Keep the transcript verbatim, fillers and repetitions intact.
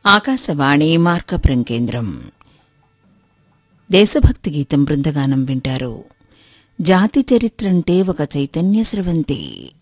ఆకాశవాణి మార్కపురం కేంద్రం. దేశభక్తి గీతం బృందగానం వింటారు. జాతి చరిత్రంటే ఒక చైతన్య స్రవంతి.